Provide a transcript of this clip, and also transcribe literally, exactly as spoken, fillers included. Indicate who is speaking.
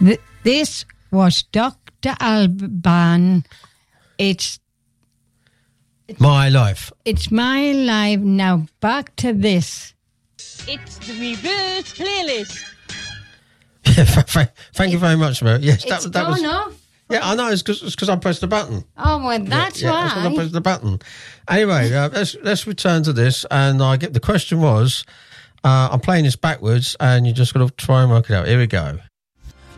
Speaker 1: Th- this was Doctor Alban. It's
Speaker 2: My Life.
Speaker 1: It's My Life. Now back to this.
Speaker 3: It's the reverse playlist.
Speaker 2: Thank you very much, Mary. Yes, that,
Speaker 1: It's
Speaker 2: that was.
Speaker 1: gone off.
Speaker 2: Yeah, I know. It's because I pressed the button.
Speaker 1: Oh, well, that's
Speaker 2: yeah, yeah,
Speaker 1: why.
Speaker 2: That's 'cause I pressed the button. Anyway, uh, let's let's return to this. And I get the question was, uh, I'm playing this backwards, and you just got to try and work it out. Here we go.